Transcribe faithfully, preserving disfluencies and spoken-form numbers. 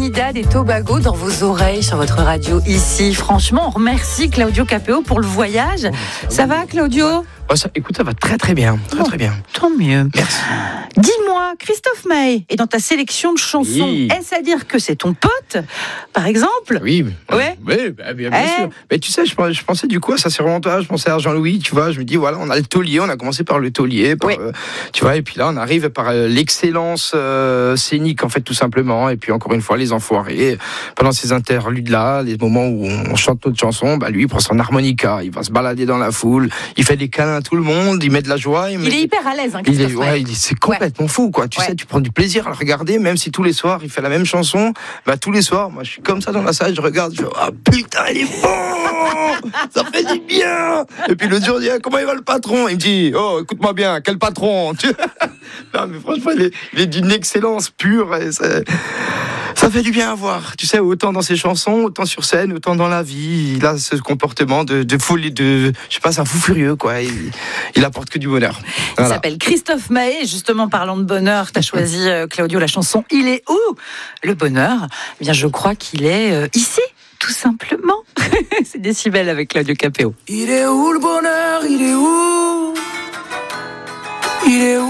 Trinidad et Tobago dans vos oreilles sur votre radio ici. Franchement, on remercie Claudio Capéo pour le voyage. Ça va, Claudio ? Oh, ça, écoute, ça va très très bien, très bon, très bien. Tant mieux. Merci. Dis-moi, Christophe Maé est dans ta sélection de chansons. Oui. Est-ce à dire que c'est ton pote, par exemple ? Oui, Ouais. oui, bien, bien, bien Eh. sûr. Mais tu sais, je, pensais- je pensais du coup, ça c'est vraiment toi, je pensais à Jean-Louis, tu vois, je me dis, voilà, on a le taulier, on a commencé par le taulier, par, Oui. euh, tu vois, et puis là, on arrive par euh, l'excellence euh, scénique, en fait, tout simplement, et puis encore une fois, les enfoirés, pendant ces interludes-là, les moments où on chante notre chanson, bah lui, il prend son harmonica, il va se balader dans la foule, il fait des câlins à tout le monde, il met de la joie. Il met... est hyper à l'aise, hein, Il est, Christophe Maé. ouais, il est- c'est complètement fou, quoi. Tu Ouais. sais, tu prends du plaisir à le regarder, même si tous les soirs il fait la même chanson. Bah tous les soirs, moi je suis comme ça dans la salle, je regarde, je fais ah putain, il est bon, ça fait du bien. Et puis le jour, je dis ah, comment il va le patron ? Il me dit oh écoute-moi bien, quel patron ? Tu- Non mais franchement, il est, il est d'une excellence pure. Et c'est- ça fait du bien à voir. Tu sais, autant dans ses chansons, autant sur scène, autant dans la vie. Il a ce comportement de, de folie, de je sais pas, c'est un fou furieux quoi. Il, il apporte que du bonheur. Il Voilà. s'appelle Christophe Maé. Justement, parlant de bonheur, tu as choisi, euh, Claudio, la chanson « Il est où ?» Le bonheur, eh bien, je crois qu'il est euh, ici, tout simplement. C'est Décibel avec Claudio Capéo. Il est où le bonheur ? Il est où ? Il est où